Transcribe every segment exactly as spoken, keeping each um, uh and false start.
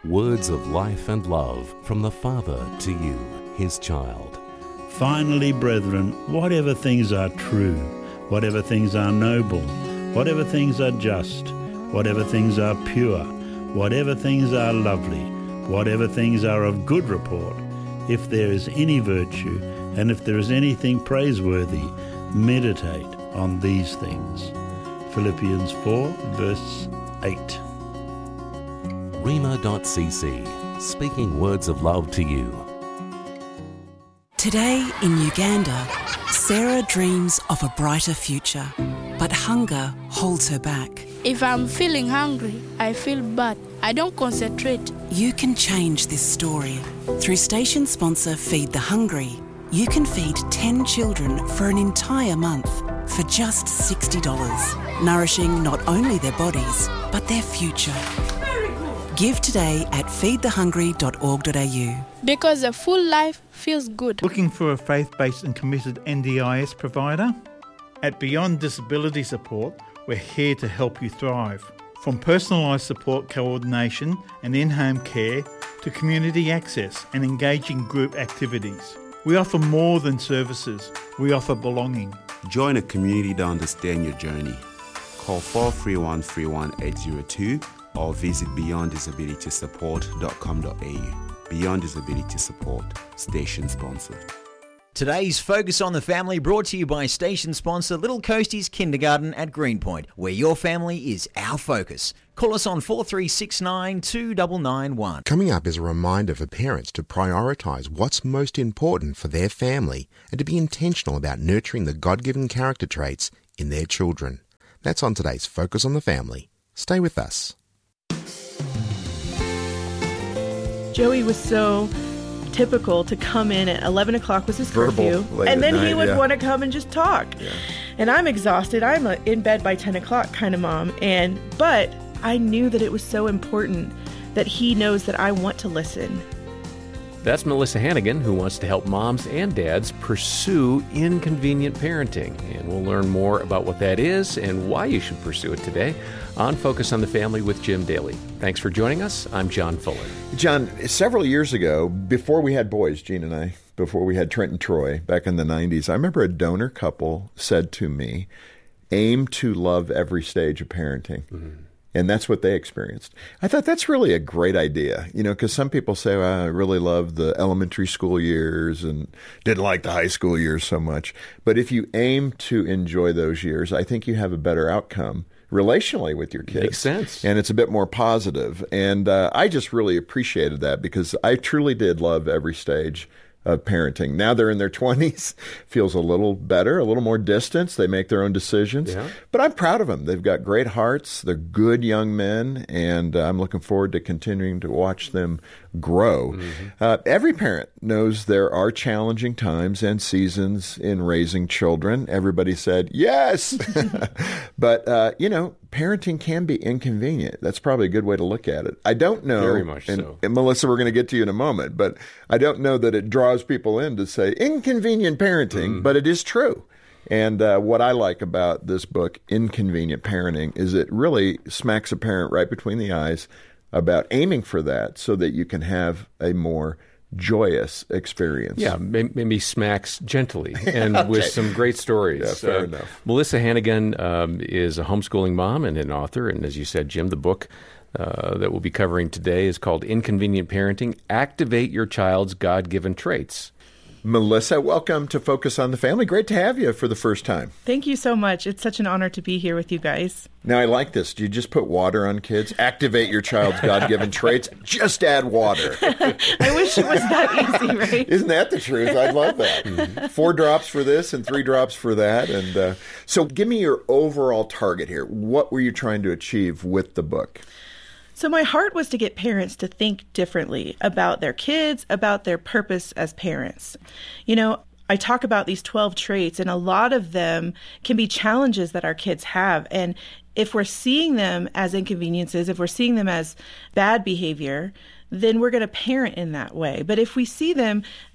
Words of life and love from the Father to you, his child. Finally, brethren, whatever things are true, whatever things are noble, whatever things are just, whatever things are pure, whatever things are lovely, whatever things are of good report, if there is any virtue, and if there is anything praiseworthy, meditate on these things. Philippians four, verse eight. Rhema dot c c, speaking words of love to you. Today in Uganda, Sarah dreams of a brighter future, but hunger holds her back. If I'm feeling hungry, I feel bad. I don't concentrate. You can change this story. Through station sponsor Feed the Hungry, you can feed ten children for an entire month for just sixty dollars, nourishing not only their bodies, but their future. Give today at feed the hungry dot org dot a u. Because a full life feels good. Looking for a faith-based and committed N D I S provider? At Beyond Disability Support, we're here to help you thrive. From personalised support coordination and in-home care to community access and engaging group activities. We offer more than services. We offer belonging. Join a community to understand your journey. Call four three one, three one eight zero two or visit beyond disability support dot com dot a u. Beyond Disability Support, station sponsored. Today's Focus on the Family brought to you by station sponsor Little Coasties Kindergarten at Greenpoint, where your family is our focus. Call us on four three six nine, two nine nine one. Coming up is a reminder for parents to prioritise what's most important for their family and to be intentional about nurturing the God-given character traits in their children. That's on today's Focus on the Family. Stay with us. Joey was so typical to come in at eleven o'clock was his Verbal, curfew, late and then at he night, would yeah. want to come and just talk. Yeah. And I'm exhausted. I'm a in bed by ten o'clock kind of mom. And but I knew that it was so important that he knows that I want to listen. That's Melissa Hannigan, who wants to help moms and dads pursue inconvenient parenting. And we'll learn more about what that is and why you should pursue it today on Focus on the Family with Jim Daly. Thanks for joining us. I'm John Fuller. John, several years ago, before we had boys, Gene and I, before we had Trent and Troy, back in the nineties, I remember a donor couple said to me, aim to love every stage of parenting. Mm-hmm. And that's what they experienced. I thought that's really a great idea, you know, because some people say, well, I really loved the elementary school years and didn't like the high school years so much. But if you aim to enjoy those years, I think you have a better outcome relationally with your kids. Makes sense. And it's a bit more positive. And uh, I just really appreciated that because I truly did love every stage of parenting. Now they're in their twenties, feels a little better, a little more distance. They make their own decisions. Yeah. But I'm proud of them. They've got great hearts. They're good young men, and uh, I'm looking forward to continuing to watch them grow. Mm-hmm. Uh, every parent knows there are challenging times and seasons in raising children. Everybody said, yes. But, uh, you know, parenting can be inconvenient. That's probably a good way to look at it. I don't know. Very much and, so. And Melissa, we're going to get to you in a moment, but I don't know that it draws people in to say inconvenient parenting, mm. but it is true. And uh, what I like about this book, Inconvenient Parenting, is it really smacks a parent right between the eyes about aiming for that so that you can have a more joyous experience. Yeah, maybe smacks gently and okay. with some great stories. Yeah, fair uh, enough. Melissa Hannigan um, is a homeschooling mom and an author. And as you said, Jim, the book uh, that we'll be covering today is called Inconvenient Parenting, Activate Your Child's God-Given Traits. Melissa, welcome to Focus on the Family. Great to have you for the first time. Thank you so much. It's such an honor to be here with you guys. Now, I like this. Do you just put water on kids? Activate your child's God-given traits. Just add water. I wish it was that easy, right? Isn't that the truth? I love that. Mm-hmm. Four drops for this and three drops for that. And uh, so give me your overall target here. What were you trying to achieve with the book? So my heart was to get parents to think differently about their kids, about their purpose as parents. You know, I talk about these twelve traits, and a lot of them can be challenges that our kids have. And if we're seeing them as inconveniences, if we're seeing them as bad behavior, then we're going to parent in that way. But if we see them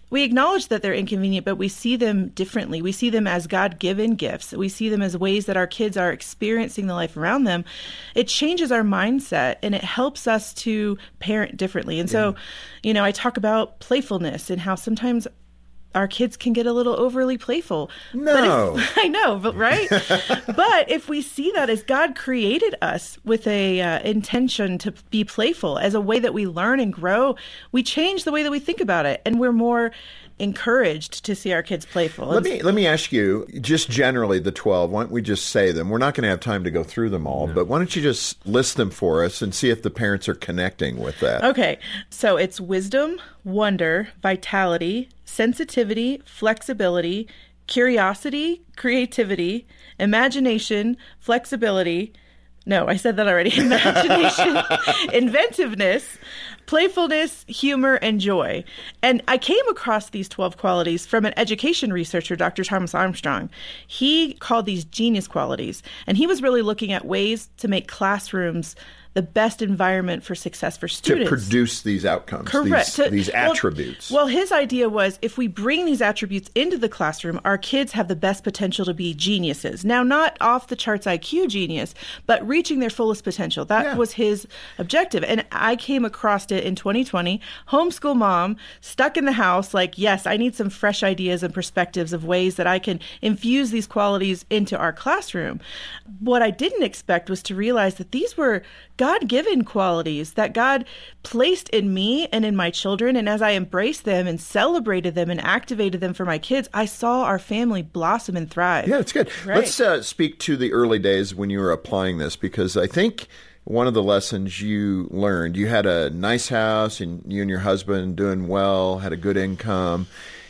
we acknowledge that they're inconvenient, but we see them differently. We see them as God-given gifts. We see them as ways that our kids are experiencing the life around them. It changes our mindset, and it helps us to parent differently. And so, you know, I talk about playfulness and how sometimes our kids can get a little overly playful. No. But if, I know, but right? But if we see that as God created us with a uh, intention to be playful as a way that we learn and grow, we change the way that we think about it, and we're more encouraged to see our kids playful. Let me let me ask you, just generally the twelve, why don't we just say them? We're not going to have time to go through them all, no. but why don't you just list them for us and see if the parents are connecting with that? Okay, so it's wisdom, wonder, vitality, sensitivity, flexibility, curiosity, creativity, imagination, flexibility. No, I said that already. Imagination, inventiveness, playfulness, humor, and joy. And I came across these twelve qualities from an education researcher, Doctor Thomas Armstrong. He called these genius qualities, and he was really looking at ways to make classrooms the best environment for success for students. To produce these outcomes, Correct. these, to, these attributes. Well, well, his idea was if we bring these attributes into the classroom, our kids have the best potential to be geniuses. Now, not off the charts I Q genius, but reaching their fullest potential. That yeah. was his objective. And I came across it in twenty twenty, homeschool mom, stuck in the house, like, yes, I need some fresh ideas and perspectives of ways that I can infuse these qualities into our classroom. What I didn't expect was to realize that these were God-given qualities that God placed in me and in my children. And as I embraced them and celebrated them and activated them for my kids, I saw our family blossom and thrive. Yeah, it's good. Right. Let's uh, speak to the early days when you were applying this, because I think one of the lessons you learned, you had a nice house and you and your husband doing well, had a good income,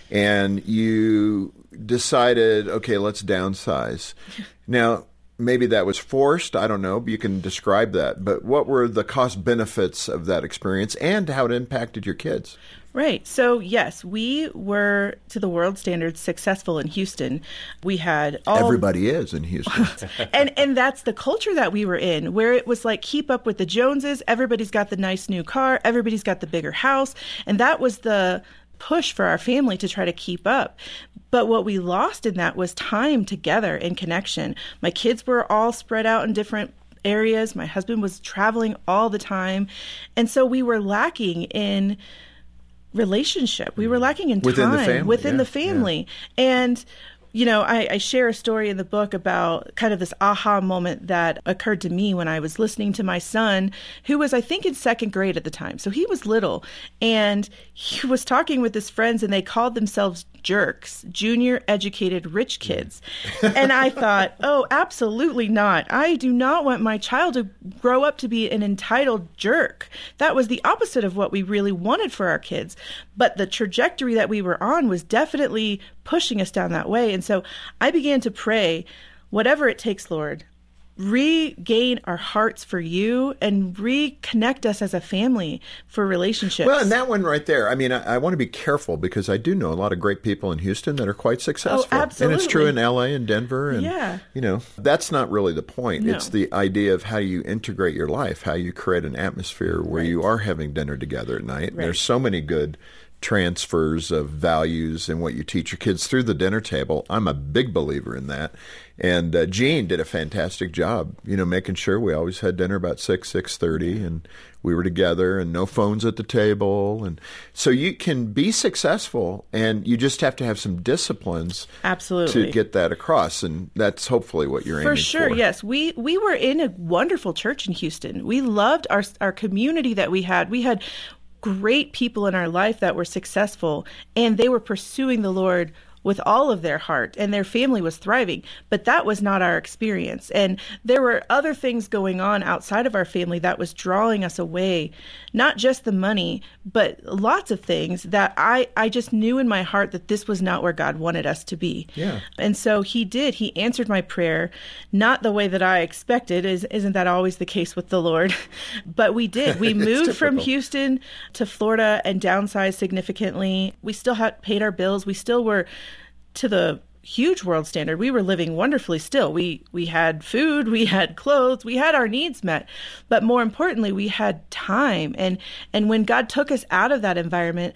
and you decided, okay, let's downsize. Now, maybe that was forced. I don't know. You can describe that. But what were the cost benefits of that experience and how it impacted your kids? Right. So, yes, we were, to the world standards, successful in Houston. We had all... Everybody is in Houston. and and that's the culture that we were in, where it was like, keep up with the Joneses. Everybody's got the nice new car. Everybody's got the bigger house. And that was the push for our family to try to keep up. But what we lost in that was time together and connection. My kids were all spread out in different areas. My husband was traveling all the time. And so we were lacking in relationship. We were lacking in within time the family, within yeah, the family. Yeah. And you know, I, I share a story in the book about kind of this aha moment that occurred to me when I was listening to my son, who was, I think, in second grade at the time. So he was little, and he was talking with his friends, and they called themselves jerks, junior educated rich kids. And I thought, oh, absolutely not. I do not want my child to grow up to be an entitled jerk. That was the opposite of what we really wanted for our kids. But the trajectory that we were on was definitely pushing us down that way. And so I began to pray, whatever it takes, Lord, regain our hearts for you and reconnect us as a family for relationships. Well, and that one right there, I mean, I, I want to be careful because I do know a lot of great people in Houston that are quite successful. Oh, absolutely. And it's true in L A and Denver. And, yeah. you know, that's not really the point. No. It's the idea of how you integrate your life, how you create an atmosphere where right. you are having dinner together at night. Right. There's so many good transfers of values and what you teach your kids through the dinner table. I'm a big believer in that. And uh, Jean did a fantastic job, you know, making sure we always had dinner about six, six thirty, and we were together and no phones at the table. And so you can be successful, and you just have to have some disciplines absolutely to get that across. And that's hopefully what you're aiming for. For sure, yes. We we were in a wonderful church in Houston. We loved our our community that we had. We had great people in our life that were successful, and they were pursuing the Lord with all of their heart, and their family was thriving. But that was not our experience. And there were other things going on outside of our family that was drawing us away, not just the money, but lots of things that I, I just knew in my heart that this was not where God wanted us to be. Yeah. And so he did. He answered my prayer, not the way that I expected. Is, isn't that always the case with the Lord? But we did. We moved from Houston to Florida and downsized significantly. We still had paid our bills. We still were, to the huge world standard, we were living wonderfully still. We we had food, we had clothes, we had our needs met. But more importantly, we had time. And and when God took us out of that environment,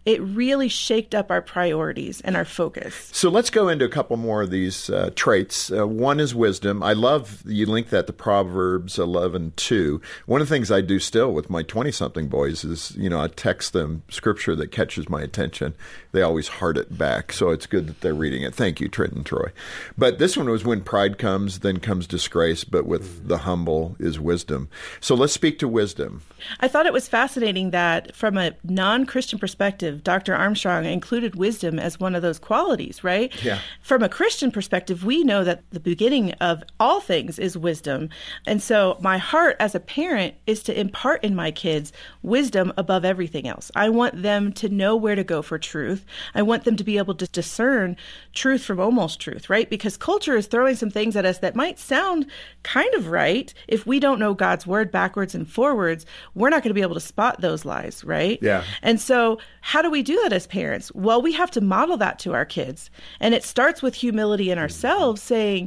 it really shaked up our priorities and our focus. So let's go into a couple more of these uh, traits. Uh, one is wisdom. I love you link that to Proverbs eleven two. One of the things I do still with my twenty-something boys is, you know, I text them scripture that catches my attention. They always heart it back, so it's good that they're reading it. Thank you, Trent and Troy. But this one was when pride comes, then comes disgrace, but with the humble is wisdom. So let's speak to wisdom. I thought it was fascinating that from a non-Christian perspective, Doctor Armstrong included wisdom as one of those qualities, right? Yeah. From a Christian perspective, we know that the beginning of all things is wisdom. And so my heart as a parent is to impart in my kids wisdom above everything else. I want them to know where to go for truth. I want them to be able to discern truth from almost truth, right? Because culture is throwing some things at us that might sound kind of right. If we don't know God's word backwards and forwards, we're not going to be able to spot those lies, right? Yeah. And so how do we do that as parents? Well, we have to model that to our kids. And it starts with humility in ourselves, saying,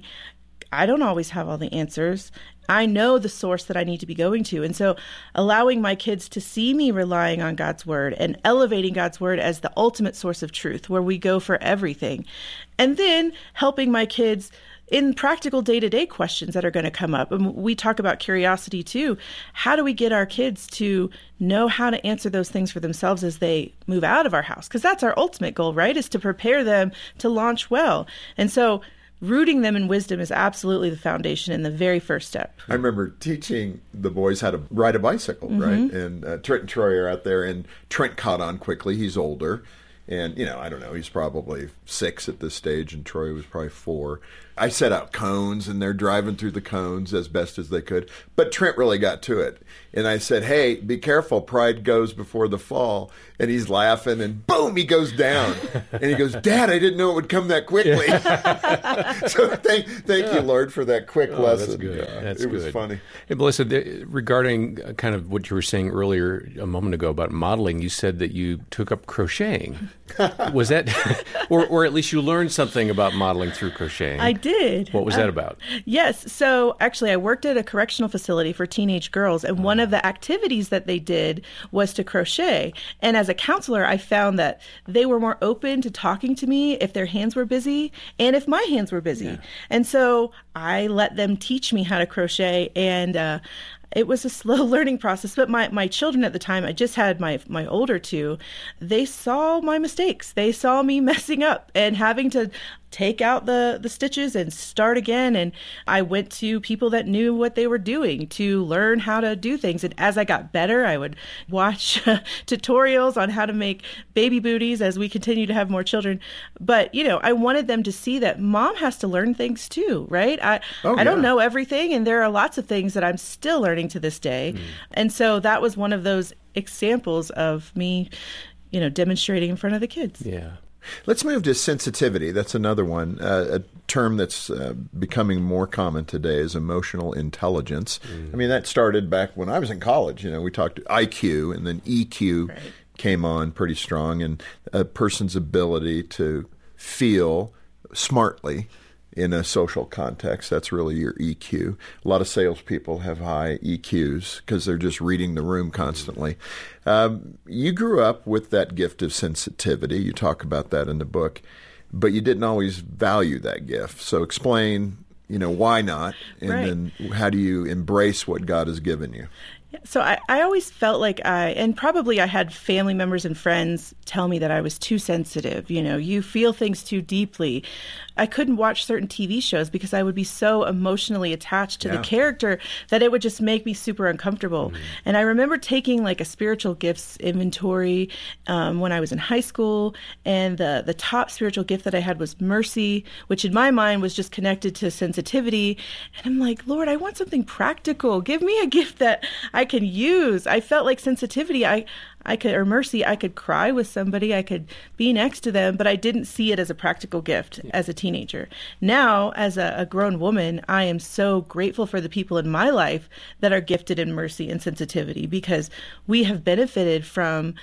I don't always have all the answers. I know the source that I need to be going to. And so allowing my kids to see me relying on God's word and elevating God's word as the ultimate source of truth, where we go for everything. And then helping my kids in practical day-to-day questions that are going to come up. And we talk about curiosity too. How do we get our kids to know how to answer those things for themselves as they move out of our house? Because that's our ultimate goal, right? Is to prepare them to launch well. And so rooting them in wisdom is absolutely the foundation and the very first step. I remember teaching the boys how to ride a bicycle, mm-hmm. right? And uh, Trent and Troy are out there, and Trent caught on quickly. He's older. And, you know, I don't know, he's probably six at this stage, and Troy was probably four. I set out cones, and they're driving through the cones as best as they could. But Trent really got to it. And I said, hey, be careful, pride goes before the fall. And he's laughing, and boom, he goes down. And he goes, Dad, I didn't know it would come that quickly. So thank thank yeah. you, Lord, for that quick oh, lesson. That's good. Uh, that's it good. was funny. Hey, Melissa, the, regarding kind of what you were saying earlier a moment ago about modeling, you said that you took up crocheting. Was that, or, or at least you learned something about modeling through crocheting? I did. What was uh, that about? Yes. So actually, I worked at a correctional facility for teenage girls, and one of the activities that they did was to crochet. And as a counselor, I found that they were more open to talking to me if their hands were busy and if my hands were busy. Yeah. And so I let them teach me how to crochet, and uh, it was a slow learning process. But my, my children at the time, I just had my, my older two, they saw my mistakes. They saw me messing up and having to take out the, the stitches and start again. And I went to people that knew what they were doing to learn how to do things. And as I got better, I would watch tutorials on how to make baby booties as we continue to have more children. But, you know, I wanted them to see that mom has to learn things too, right? I, oh, I don't yeah. know everything. And there are lots of things that I'm still learning to this day. Mm. And so that was one of those examples of me, you know, demonstrating in front of the kids. Yeah. Let's move to sensitivity. That's another one. Uh, a term that's uh, becoming more common today is emotional intelligence. Mm. I mean, that started back when I was in college. You know, we talked I Q, and then E Q right. came on pretty strong, and a person's ability to feel smartly in a social context. That's really your E Q. A lot of salespeople have high E Qs because they're just reading the room constantly. Um, you grew up with that gift of sensitivity. You talk about that in the book, but you didn't always value that gift. So explain, you know, why not? And right. then how do you embrace what God has given you? So I, I always felt like I, and probably I had family members and friends tell me that I was too sensitive. You know, you feel things too deeply. I couldn't watch certain T V shows because I would be so emotionally attached to yeah. the character that it would just make me super uncomfortable. Mm-hmm. And I remember taking like a spiritual gifts inventory um, when I was in high school. And the, the top spiritual gift that I had was mercy, which in my mind was just connected to sensitivity. And I'm like, Lord, I want something practical. Give me a gift that I can use. I felt like sensitivity, I, I could, or mercy, I could cry with somebody, I could be next to them, but I didn't see it as a practical gift yeah. as a teenager. Now, as a, a grown woman, I am so grateful for the people in my life that are gifted in mercy and sensitivity, because we have benefited from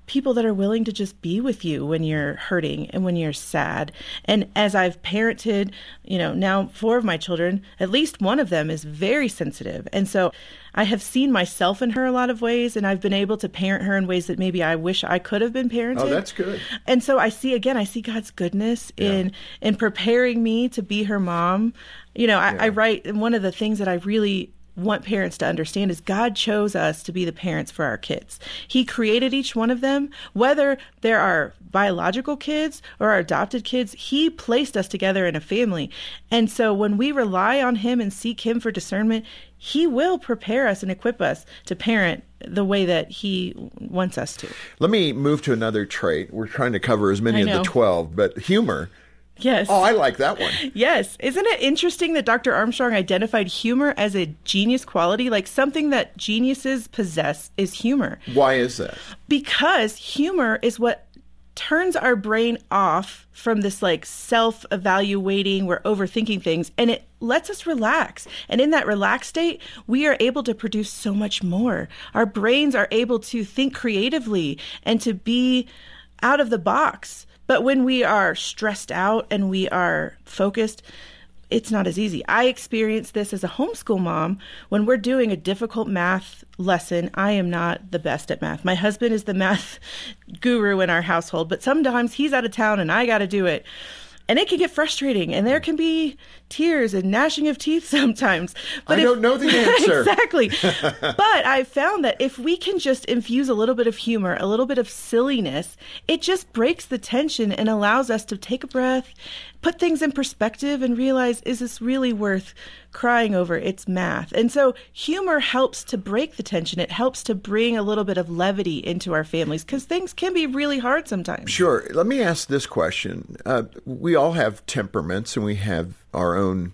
people that are willing to just be with you when you're hurting and when you're sad. And as I've parented, you know, now four of my children, at least one of them is very sensitive. And so I have seen myself in her a lot of ways, and I've been able to parent her in ways that maybe I wish I could have been parented. Oh, that's good. And so I see, again, I see God's goodness Yeah. in in preparing me to be her mom. You know, I, Yeah. I write, and one of the things that I really want parents to understand is God chose us to be the parents for our kids. He created each one of them, whether there are biological kids or our adopted kids. He placed us together in a family. And so when we rely on him and seek him for discernment, he will prepare us and equip us to parent the way that he wants us to. Let me move to another trait. We're trying to cover as many I of know. the twelve, but humor. Yes. Oh, I like that one. Yes. Isn't it interesting that Doctor Armstrong identified humor as a genius quality? Like something that geniuses possess is humor. Why is that? Because humor is what turns our brain off from this like self-evaluating, we're overthinking things, and it lets us relax. And in that relaxed state, we are able to produce so much more. Our brains are able to think creatively and to be out of the box. But when we are stressed out and we are focused, it's not as easy. I experienced this as a homeschool mom. When we're doing a difficult math lesson, I am not the best at math. My husband is the math guru in our household, but sometimes he's out of town and I got to do it. And it can get frustrating, and there can be tears and gnashing of teeth sometimes. But I if, don't know the answer. Exactly. But I found that if we can just infuse a little bit of humor, a little bit of silliness, it just breaks the tension and allows us to take a breath, put things in perspective, and realize, is this really worth crying over? It's math. And so humor helps to break the tension. It helps to bring a little bit of levity into our families because things can be really hard sometimes. Sure. Let me ask this question. Uh, we all have temperaments and we have our own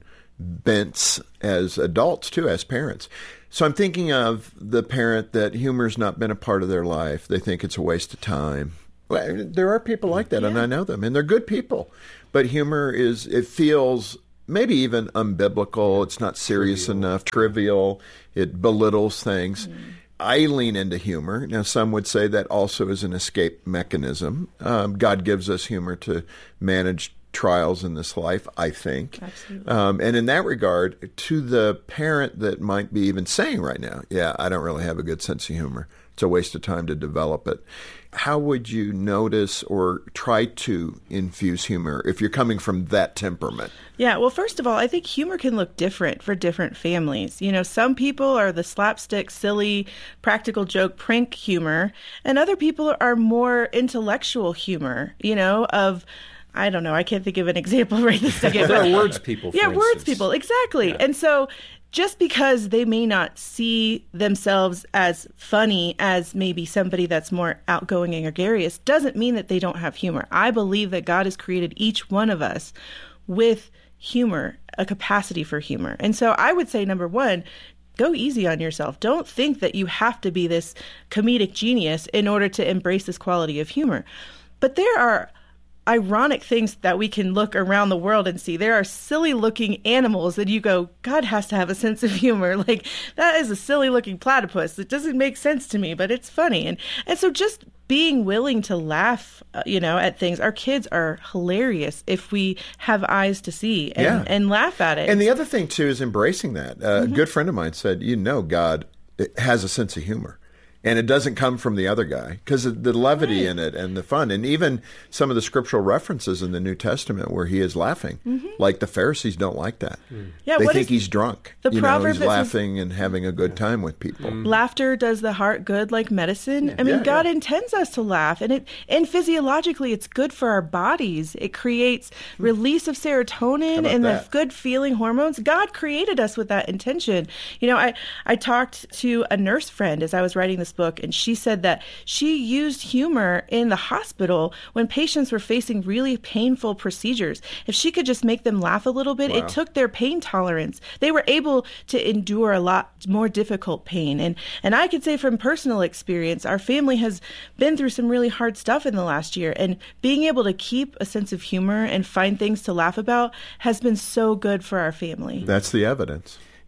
bents as adults too, as parents. So I'm thinking of the parent that humor's not been a part of their life. They think it's a waste of time. Well, there are people like that, yeah. And I know them, and they're good people. But humor is, it feels maybe even unbiblical. It's not serious trivial. enough, trivial. It belittles things. Mm. I lean into humor. Now, some would say that also is an escape mechanism. Um, God gives us humor to manage trials in this life, I think. Absolutely. Um, and in that regard, to the parent that might be even saying right now, yeah, I don't really have a good sense of humor. It's a waste of time to develop it. How would you notice or try to infuse humor if you're coming from that temperament? Yeah, well, first of all, I think humor can look different for different families. You know, some people are the slapstick, silly, practical joke, prank humor, and other people are more intellectual humor, you know, of... I don't know. I can't think of an example right this second. There are words people, for Yeah, instance. words people. Exactly. Yeah. And so just because they may not see themselves as funny as maybe somebody that's more outgoing and gregarious doesn't mean that they don't have humor. I believe that God has created each one of us with humor, a capacity for humor. And so I would say, number one, go easy on yourself. Don't think that you have to be this comedic genius in order to embrace this quality of humor. But there are ironic things that we can look around the world and see. There are silly looking animals that you go, God has to have a sense of humor. Like, that is a silly looking platypus. It doesn't make sense to me, but it's funny. And and so just being willing to laugh, uh, you know, at things. Our kids are hilarious if we have eyes to see and, yeah. and laugh at it. And the other thing too is embracing that. Uh, mm-hmm. A good friend of mine said, you know, God has a sense of humor. And it doesn't come from the other guy because of the levity right. in it and the fun. And even some of the scriptural references in the New Testament where he is laughing, mm-hmm. like the Pharisees don't like that. Mm. Yeah, they think he's drunk. The you proverb know, he's that laughing says, and having a good time with people. Mm. Laughter does the heart good like medicine. Yeah. I mean, yeah, God yeah. intends us to laugh. And it and physiologically, it's good for our bodies. It creates mm. release of serotonin and that? the good feeling hormones. God created us with that intention. You know, I, I talked to a nurse friend as I was writing this book, and she said that she used humor in the hospital when patients were facing really painful procedures. If she could just make them laugh a little bit, wow. it took their pain tolerance. They were able to endure a lot more difficult pain. And and I could say from personal experience, our family has been through some really hard stuff in the last year. And being able to keep a sense of humor and find things to laugh about has been so good for our family. That's the evidence.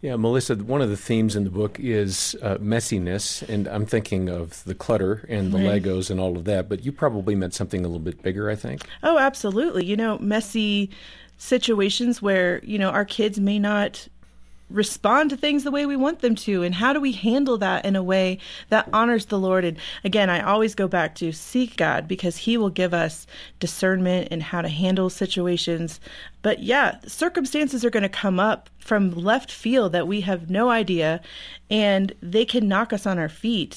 Yeah, Melissa, one of the themes in the book is uh, messiness, and I'm thinking of the clutter and the Right. Legos and all of that, but you probably meant something a little bit bigger, I think. Oh, absolutely. You know, messy situations where, you know, our kids may not respond to things the way we want them to, and how do we handle that in a way that honors the Lord? And again, I always go back to seek God, because he will give us discernment in how to handle situations. But yeah, circumstances are going to come up from left field that we have no idea, and they can knock us on our feet.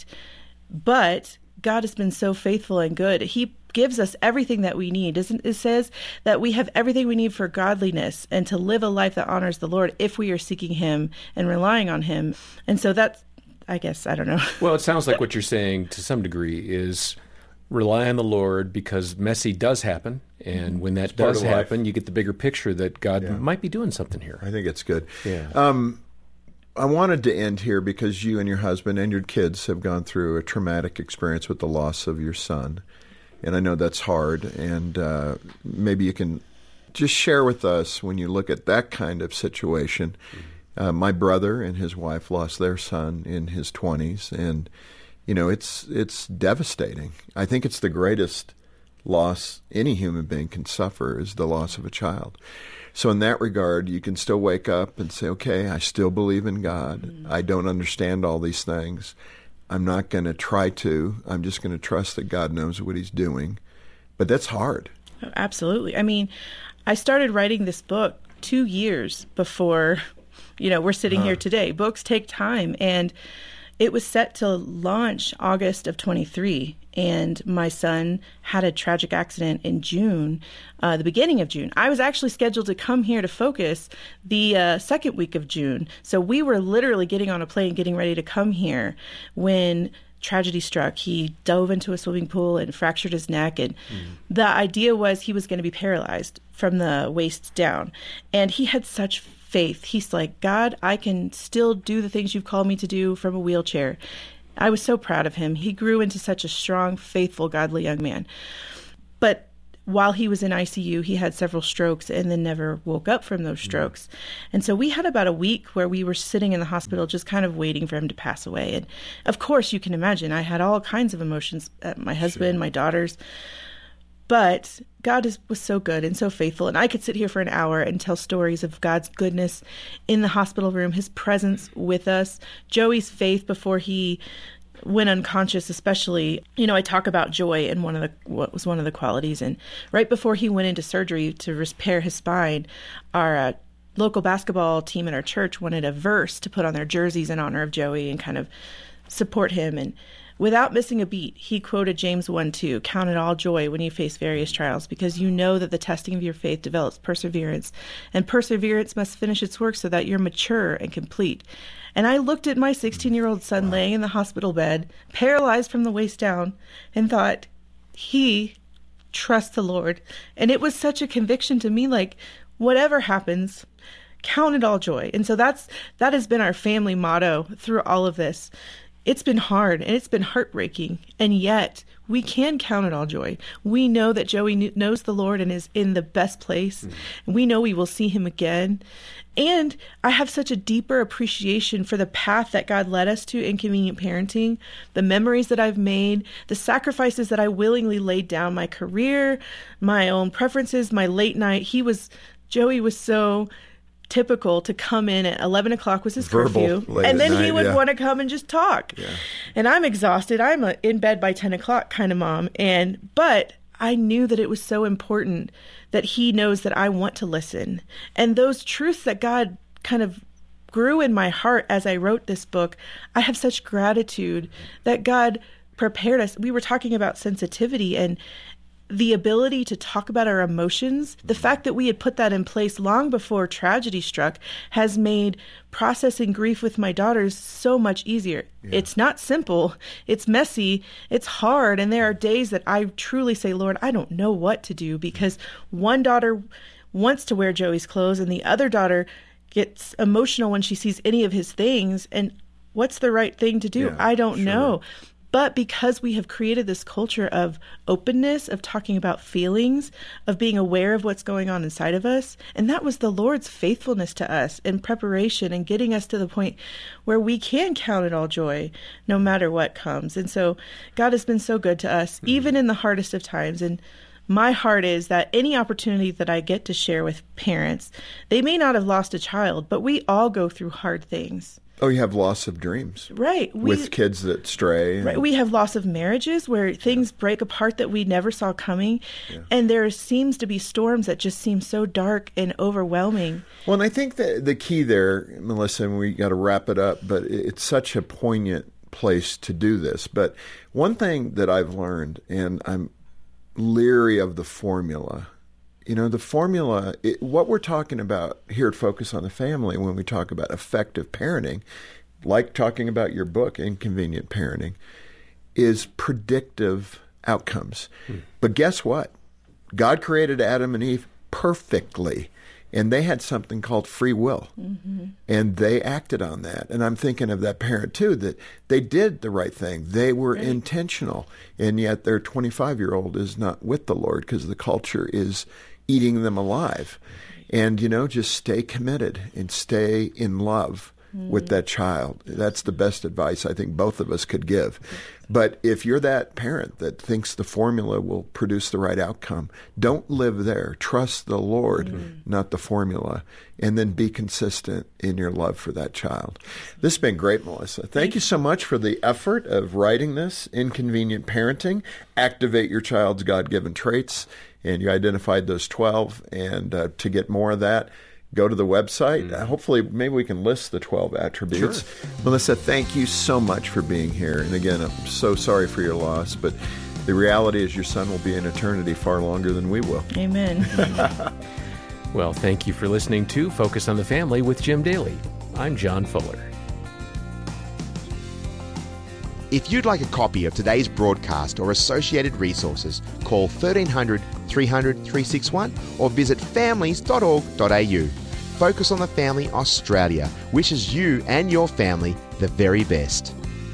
But God has been so faithful and good. He gives us everything that we need. Isn't it says that we have everything we need for godliness and to live a life that honors the Lord if we are seeking him and relying on him. And so that's, I guess, I don't know. Well, it sounds like what you're saying to some degree is rely on the Lord, because messy does happen. And when that part does of life. happen, you get the bigger picture that God Yeah. might be doing something here. I think it's good. Yeah. Um, I wanted to end here because you and your husband and your kids have gone through a traumatic experience with the loss of your son. And I know that's hard. And uh, maybe you can just share with us, when you look at that kind of situation. Uh, my brother and his wife lost their son in his twenties. And, you know, it's it's devastating. I think it's the greatest loss any human being can suffer, is the loss of a child. So in that regard, you can still wake up and say, okay, I still believe in God. Mm-hmm. I don't understand all these things. I'm not going to try to. I'm just going to trust that God knows what he's doing. But that's hard. Oh, absolutely. I mean, I started writing this book two years before, you know, we're sitting Huh. here today. Books take time. And it was set to launch August of twenty-three. And my son had a tragic accident in June, uh, the beginning of June. I was actually scheduled to come here to Focus the uh, second week of June. So we were literally getting on a plane, getting ready to come here when tragedy struck. He dove into a swimming pool and fractured his neck. And mm. the idea was he was going to be paralyzed from the waist down. And he had such faith. He's like, God, I can still do the things you've called me to do from a wheelchair. I was so proud of him. He grew into such a strong, faithful, godly young man. But while he was in I C U, he had several strokes and then never woke up from those strokes. And so we had about a week where we were sitting in the hospital just kind of waiting for him to pass away. And of course, you can imagine, I had all kinds of emotions, uh, my husband, sure. my daughters. But God is, was so good and so faithful. And I could sit here for an hour and tell stories of God's goodness in the hospital room, his presence with us, Joey's faith before he went unconscious, especially. You know, I talk about joy in one of the, what was one of the qualities. And right before he went into surgery to repair his spine, our uh, local basketball team at our church wanted a verse to put on their jerseys in honor of Joey and kind of support him. And without missing a beat, he quoted James one two, count it all joy when you face various trials, because you know that the testing of your faith develops perseverance, and perseverance must finish its work so that you're mature and complete. And I looked at my sixteen-year-old son wow. laying in the hospital bed, paralyzed from the waist down, and thought, he trusts the Lord. And it was such a conviction to me, like, whatever happens, count it all joy. And so that's that has been our family motto through all of this. It's been hard and it's been heartbreaking, and yet we can count it all joy. We know that Joey knows the Lord and is in the best place. Mm-hmm. We know we will see him again. And I have such a deeper appreciation for the path that God led us to in convenient parenting, the memories that I've made, the sacrifices that I willingly laid down, my career, my own preferences, my late night. He was, Joey was so typical to come in at eleven o'clock was his Verbal, curfew. And then night, he would yeah. want to come and just talk. Yeah. And I'm exhausted. I'm a in bed by ten o'clock kind of mom. And, but I knew that it was so important that he knows that I want to listen. And those truths that God kind of grew in my heart as I wrote this book, I have such gratitude that God prepared us. We were talking about sensitivity and the ability to talk about our emotions. The fact that we had put that in place long before tragedy struck has made processing grief with my daughters so much easier. Yeah. It's not simple. It's messy. It's hard. And there are days that I truly say, Lord, I don't know what to do, because one daughter wants to wear Joey's clothes and the other daughter gets emotional when she sees any of his things. And what's the right thing to do? Yeah, I don't sure. know. But because we have created this culture of openness, of talking about feelings, of being aware of what's going on inside of us, and that was the Lord's faithfulness to us in preparation and getting us to the point where we can count it all joy no matter what comes. And so God has been so good to us, mm-hmm. even in the hardest of times. And my heart is that any opportunity that I get to share with parents, they may not have lost a child, but we all go through hard things. Oh, you have loss of dreams. Right. We, with kids that stray. And... Right. We have loss of marriages where things yeah. break apart that we never saw coming. Yeah. And there seems to be storms that just seem so dark and overwhelming. Well, and I think that the key there, Melissa, and we got to wrap it up, but it's such a poignant place to do this. But one thing that I've learned, and I'm leery of the formula. You know, the formula, it, what we're talking about here at Focus on the Family when we talk about effective parenting, like talking about your book, Inconvenient Parenting, is predictive outcomes. Hmm. But guess what? God created Adam and Eve perfectly, and they had something called free will, mm-hmm. and they acted on that. And I'm thinking of that parent, too, that they did the right thing. They were right. intentional, and yet their twenty-five-year-old is not with the Lord because the culture is eating them alive. And, you know, just stay committed and stay in love mm. with that child. That's the best advice I think both of us could give. But if you're that parent that thinks the formula will produce the right outcome, don't live there. Trust the Lord, mm. not the formula. And then be consistent in your love for that child. This has been great, Melissa. Thank, Thank you so much for the effort of writing this, Inconvenient Parenting. Activate your child's God-given traits. And you identified those twelve. And uh, to get more of that, go to the website. Mm. Uh, hopefully, maybe we can list the twelve attributes. Sure. Melissa, thank you so much for being here. And again, I'm so sorry for your loss, but the reality is your son will be in eternity far longer than we will. Amen. Well, thank you for listening to Focus on the Family with Jim Daly. I'm John Fuller. If you'd like a copy of today's broadcast or associated resources, call thirteen hundred, three hundred, three sixty-one or visit families dot org dot a u. Focus on the Family Australia wishes you and your family the very best.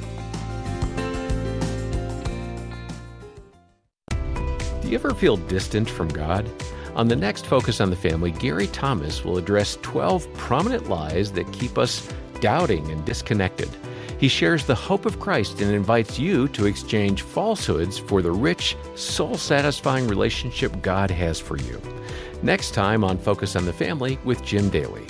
Do you ever feel distant from God? On the next Focus on the Family, Gary Thomas will address twelve prominent lies that keep us doubting and disconnected. He shares the hope of Christ and invites you to exchange falsehoods for the rich, soul-satisfying relationship God has for you. Next time on Focus on the Family with Jim Daly.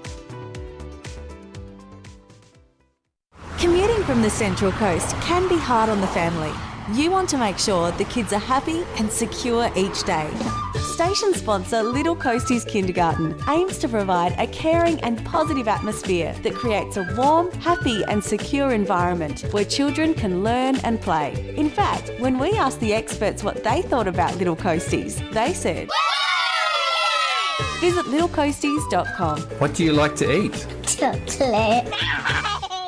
Commuting from the Central Coast can be hard on the family. You want to make sure the kids are happy and secure each day. Station sponsor Little Coasties Kindergarten aims to provide a caring and positive atmosphere that creates a warm, happy and secure environment where children can learn and play. In fact, when we asked the experts what they thought about Little Coasties, they said, visit little coasties dot com. What do you like to eat? Chocolate.